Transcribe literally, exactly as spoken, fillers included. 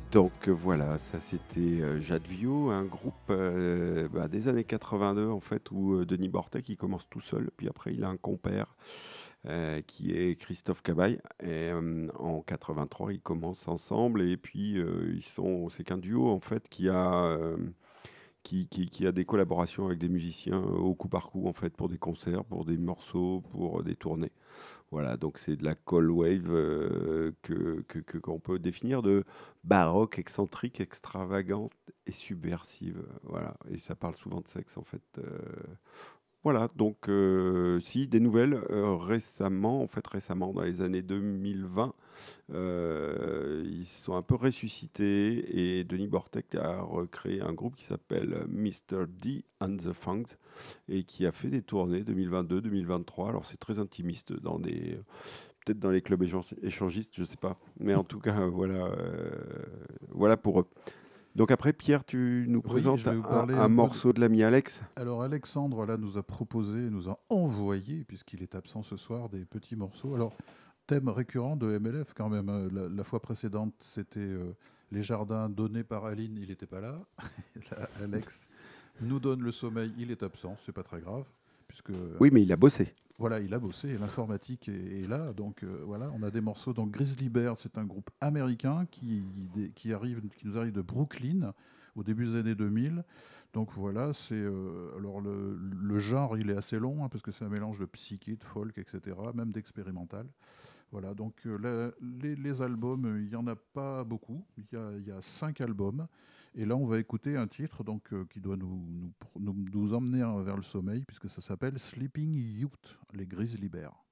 Donc euh, voilà, ça c'était euh, Jadvio, un groupe euh, bah, des années quatre-vingt-deux en fait, où euh, Denis Bortek il commence tout seul, puis après il a un compère euh, qui est Christophe Cabaye, et euh, en quatre-vingt-trois ils commencent ensemble, et puis euh, ils sont, c'est qu'un duo en fait qui a, euh, qui, qui, qui a des collaborations avec des musiciens euh, au coup par coup en fait, pour des concerts, pour des morceaux, pour des tournées. Voilà, donc c'est de la cold wave euh, que, que, que- qu'on peut définir de baroque, excentrique, extravagante et subversive. Voilà, et ça parle souvent de sexe en fait. euh. Voilà, donc euh, si des nouvelles euh, récemment, en fait récemment dans les années deux mille vingt, euh, ils se sont un peu ressuscités et Denis Bortek a recréé un groupe qui s'appelle mister D and the Funks et qui a fait des tournées deux mille vingt-deux, deux mille vingt-trois. Alors c'est très intimiste dans des peut-être dans les clubs échan- échangistes, je sais pas. Mais en tout cas, euh, voilà, euh, voilà pour eux. Donc après, Pierre, tu nous Oui, je présentes vais vous un, parler un un peu de... morceau de l'ami Alex. Alors Alexandre là, nous a proposé, nous a envoyé, puisqu'il est absent ce soir, des petits morceaux. Alors, thème récurrent de M L F quand même. hein. La, la fois précédente, c'était euh, les jardins donnés par Aline, il n'était pas là. Là, Alex nous donne le sommeil, il est absent, c'est pas très grave, puisque Oui, mais il a bossé. voilà, il a bossé, et l'informatique est, est là. Donc euh, voilà, on a des morceaux. Donc Grizzly Bear, c'est un groupe américain qui, des- qui, arrive, qui nous arrive de Brooklyn au début des années deux mille. Donc voilà, c'est euh, alors le, le genre, il est assez long hein, parce que c'est un mélange de psyché, de folk, et cetera, même d'expérimental. Voilà, donc euh, la- les, les albums, euh, il n'y en a pas beaucoup. Il y a, il y a cinq albums. Et là, on va écouter un titre donc, euh, qui doit nous, nous, nous- nous emmener hein, vers le sommeil, puisque ça s'appelle Sleeping Youth, les Grizzly Bears.